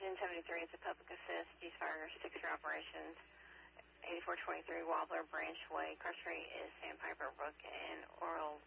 1073, it's a public assist, ceasefire 6-year operations, 8423 Wobbler Branch Way. Car street is Sandpiper Brook and Oral